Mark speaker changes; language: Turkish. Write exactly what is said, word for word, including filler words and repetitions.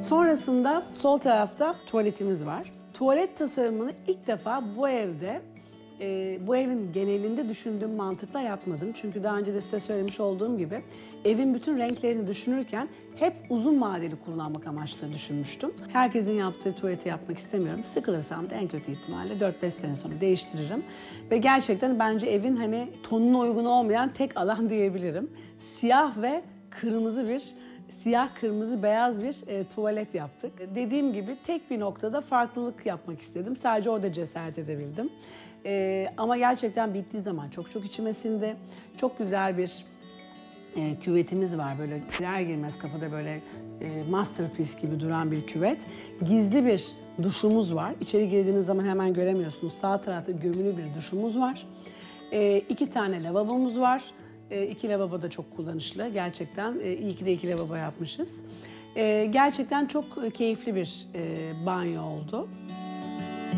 Speaker 1: Sonrasında sol tarafta tuvaletimiz var. Tuvalet tasarımını ilk defa bu evde, e, bu evin genelinde düşündüğüm mantıkla yapmadım. Çünkü daha önce de size söylemiş olduğum gibi evin bütün renklerini düşünürken hep uzun vadeli kullanmak amaçlı düşünmüştüm. Herkesin yaptığı tuvaleti yapmak istemiyorum. Sıkılırsam da en kötü ihtimalle dört beş sene sonra değiştiririm. Ve gerçekten bence evin hani tonuna uygun olmayan tek alan diyebilirim. Siyah ve kırmızı bir Siyah, kırmızı, beyaz bir e, tuvalet yaptık. Dediğim gibi tek bir noktada farklılık yapmak istedim. Sadece orada cesaret edebildim. E, ama gerçekten bittiği zaman çok çok içime sindi. Çok güzel bir e, küvetimiz var. Böyle girer girmez kapıda böyle e, masterpiece gibi duran bir küvet. Gizli bir duşumuz var. İçeri girdiğiniz zaman hemen göremiyorsunuz. Sağ tarafta gömülü bir duşumuz var. E, iki tane lavabomuz var. E, iki lavabo da çok kullanışlı. Gerçekten e, iyi ki de iki lavabo yapmışız. E, gerçekten çok keyifli bir e, banyo oldu.